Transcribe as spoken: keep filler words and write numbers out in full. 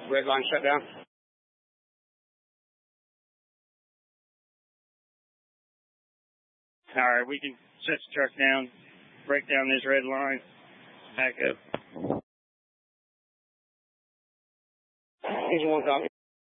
Red line shut down. All right, we can shut the truck down, break down this red line, back up. Engine one copy.